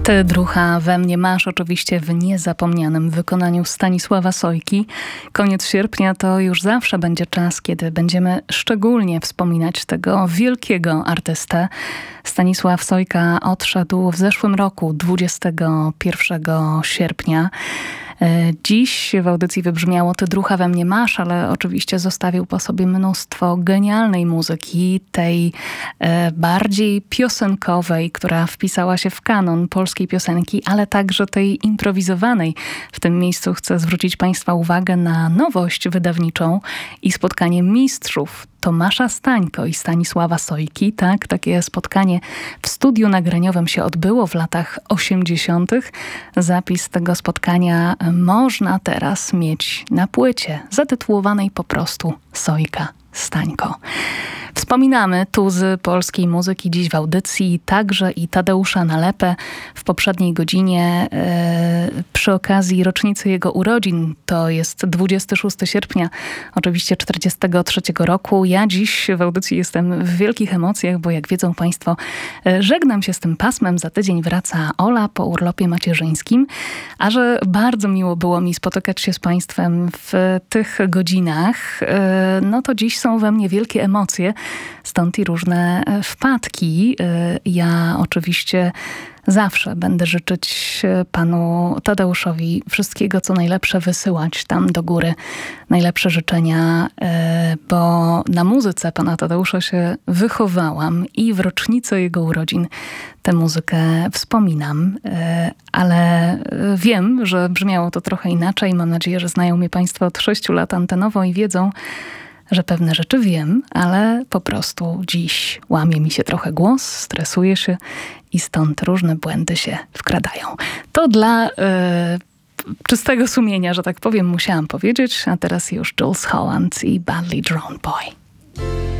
Ty drucha we mnie masz, oczywiście w niezapomnianym wykonaniu Stanisława Sojki. Koniec sierpnia to już zawsze będzie czas, kiedy będziemy szczególnie wspominać tego wielkiego artystę. Stanisław Sojka odszedł w zeszłym roku, 21 sierpnia. Dziś w audycji wybrzmiało Ty drucha we mnie masz, ale oczywiście zostawił po sobie mnóstwo genialnej muzyki, tej bardziej piosenkowej, która wpisała się w kanon polskiej piosenki, ale także tej improwizowanej. W tym miejscu chcę zwrócić Państwa uwagę na nowość wydawniczą i spotkanie mistrzów Tomasza Stańko i Stanisława Sojki. Tak, takie spotkanie w studiu nagraniowym się odbyło w latach 80. Zapis tego spotkania można teraz mieć na płycie zatytułowanej po prostu Sojka Stańko. Wspominamy tuzy polskiej muzyki dziś w audycji, także i Tadeusza Nalepę. W poprzedniej godzinie przy okazji rocznicy jego urodzin, to jest 26 sierpnia, oczywiście 43 roku. Ja dziś w audycji jestem w wielkich emocjach, bo jak wiedzą Państwo, żegnam się z tym pasmem. Za tydzień wraca Ola po urlopie macierzyńskim, a że bardzo miło było mi spotykać się z Państwem w tych godzinach, no to dziś są we mnie wielkie emocje. Stąd i różne wpadki. Ja oczywiście zawsze będę życzyć panu Tadeuszowi wszystkiego, co najlepsze, wysyłać tam do góry najlepsze życzenia, bo na muzyce pana Tadeusza się wychowałam i w rocznicę jego urodzin tę muzykę wspominam, ale wiem, że brzmiało to trochę inaczej. Mam nadzieję, że znają mnie Państwo od 6 lat antenowo i wiedzą, że pewne rzeczy wiem, ale po prostu dziś łamie mi się trochę głos, stresuję się i stąd różne błędy się wkradają. To dla czystego sumienia, że tak powiem, musiałam powiedzieć, a teraz już Jools Holland i Badly Drawn Boy.